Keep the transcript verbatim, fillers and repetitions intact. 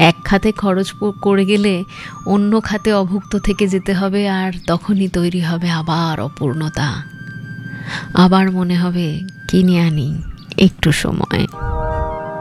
এক খাতে খরচ করে গেলে অন্য খাতে অভুক্ত থেকে যেতে হবে, আর তখনই তৈরি হবে আবার অপূর্ণতা। আবার মনে হবে কিনে আনি একটু সময়।